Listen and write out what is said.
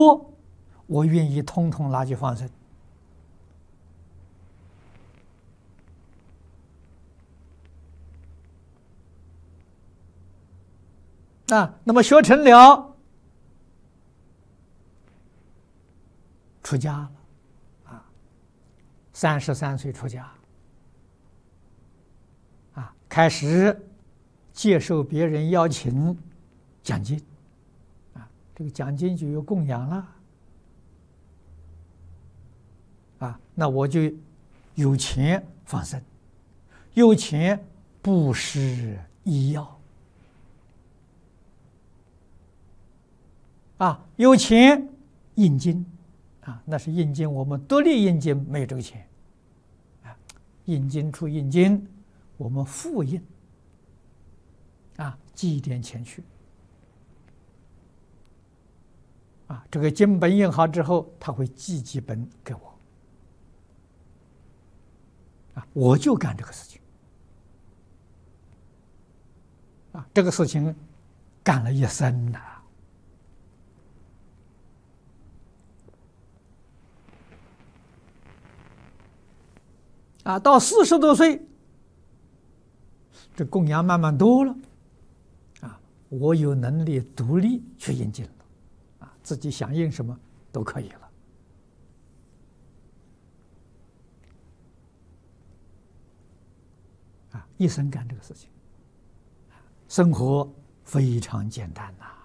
我愿意通通拿去放生。那么学成了，出家了，33岁出家，开始接受别人邀请讲经，这个讲经就有供养了，那我就有钱放生，有钱布施医药，有钱印经，那是印经，我们独立印经没有这个钱，印经出印经，我们复印，寄一点钱去，这个经本印好之后，他会寄几本给我，我就干这个事情，这个事情干了一生呐。到40多岁，这供养慢慢多了，我有能力独立去印经了，自己想印什么都可以了，一生干这个事情，生活非常简单呐。